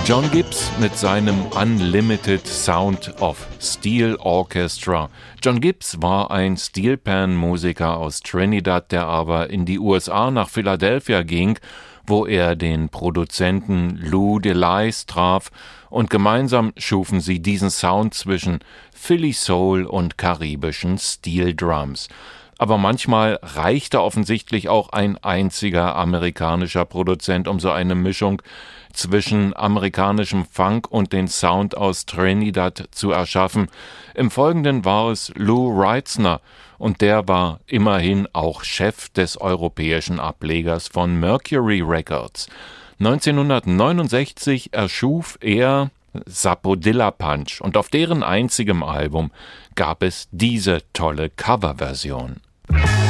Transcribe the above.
John Gibbs mit seinem Unlimited Sound of Steel Orchestra. John Gibbs war ein Steelpan-Musiker aus Trinidad, der aber in die USA nach Philadelphia ging, wo er den Produzenten Lou DeLise traf, und gemeinsam schufen sie diesen Sound zwischen Philly Soul und karibischen Steel Drums. Aber manchmal reichte offensichtlich auch ein einziger amerikanischer Produzent, um so eine Mischung zwischen amerikanischem Funk und den Sound aus Trinidad zu erschaffen. Im Folgenden war es Lou Reitzner, und der war immerhin auch Chef des europäischen Ablegers von Mercury Records. 1969 erschuf er Sapodilla Punch, und auf deren einzigem Album gab es diese tolle Coverversion.